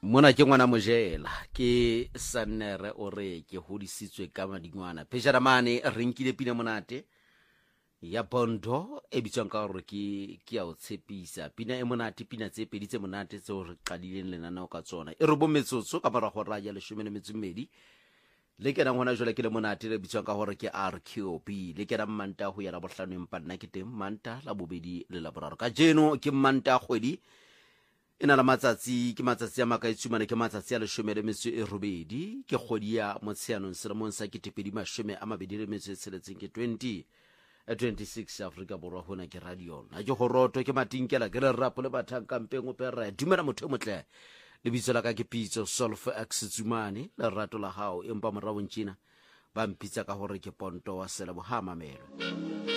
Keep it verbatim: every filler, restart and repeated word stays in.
Mona ke ngwana mojela ke Sannere o re ke hodisitswe ka madingwana pheshara mane re nkile pina monate ya Bondo e bitswang ka hore ke ke a o tshepisa pina e monate pina tse pedi tse monate tse re qadileng lenaneo ka tsona e re bo metsotso ka mora go raja le shome le metsumedi le ke nang hona jole ke le monate le bitswang ka hore ke R Q O B le ke nang manta ho ya la bohlano empa nna ke teng manta la bobedi le la boraro ka jeno ke manta kgwedi ena la matsatsi ke matsatsi a makaitsumane ke matsatsi a leshome le metso e robedi ke kgwedi ya motsheanong selemong sa ketepedi mashome a mabedi le metso e tsheletseng ke twenty twenty-six Afrika borwa hona ke radio na ke horoto ke matinkela ke le rapo le bathang kampeng o pera dumela motho motle le bitso la ka ke pitso Solf Axitsumane le rato la hao empa morawong tjena ba mpitsa ka hore ke Ponto wa Seleboha Mamelo.